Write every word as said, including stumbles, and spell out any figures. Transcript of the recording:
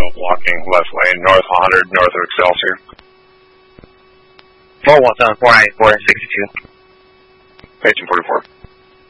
still blocking left lane, north one hundred, north of Excelsior. four one seven four nine four sixty-two. eighteen forty-four.